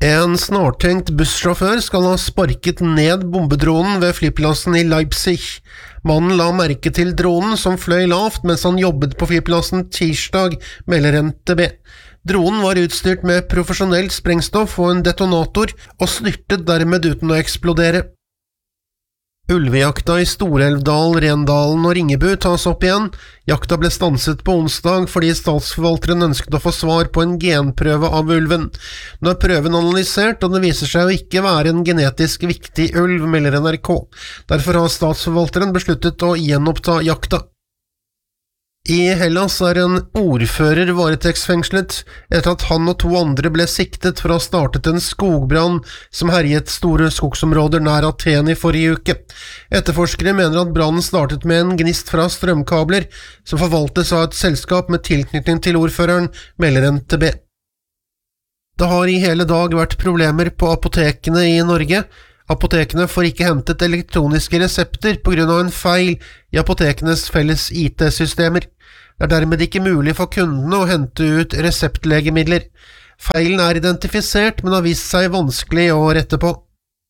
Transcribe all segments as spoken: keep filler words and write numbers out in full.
En snartenkt bussjåfør skal ha sparket ned bombedronen ved flyplassen i Leipzig. Mannen la merke til dronen som fløy lavt mens han jobbet på flyplassen tirsdag, melder N T B. Dronen var utstyrt med profesjonelt sprengstoff og en detonator, og styrtet dermed uten å eksplodere. Ulvejakta i Storelvdal, Rendalen og Ringebu tas opp igjen. Jakta ble stanset på onsdag fordi statsforvalteren ønsket å få svar på en genprøve av ulven. Nå er prøven analysert, og det viser seg å ikke være en genetisk viktig ulv, melder N R K. Derfor har statsforvalteren besluttet å gjenoppta jakta. I Hellas er en ordfører varetektsfengslet etter at han og to andre ble siktet for å ha startet en skogbrann som herjet store skogsområder nær Aten i forrige uke. Etterforskere mener at brannen startet med en gnist fra strømkabler som forvaltes av et selskap med tilknytning til ordføreren, melder N T B. Det har i hele dag vært problemer på apotekene i Norge. Apotekene får ikke hentet elektroniske resepter på grunn av en feil i apotekenes felles I T-systemer. Det er dermed ikke mulig for kundene å hente ut reseptlegemidler. Feilen er identifisert, men har vist seg vanskelig å rette på.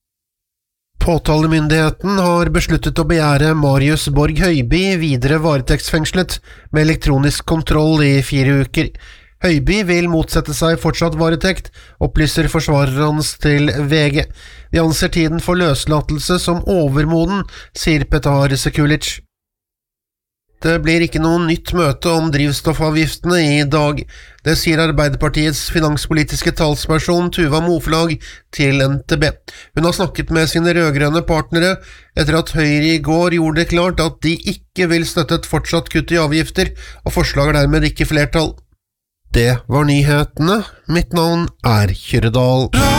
Påtalemyndigheten har besluttet å begjære Marius Borg Høiby videre varetektsfengslet med elektronisk kontroll i fire uker. Høiby vil motsette seg fortsatt varetekt, opplyser forsvareren hans til V G. Vi anser tiden for løslatelse som overmoden, sier Petar Sekulic. Det blir ikke noe nytt møte om drivstoffavgiftene i dag. Det sier Arbeiderpartiets finanspolitiske talsperson Tuva Moflag til N T B. Hun har snakket med sine rødgrønne partnere etter at Høyre i går gjorde det klart at de ikke vil støtte et fortsatt kutt i avgifter, og forslaget er dermed ikke flertall. Det var nyhetene. Mitt navn er Kyrre Dahl.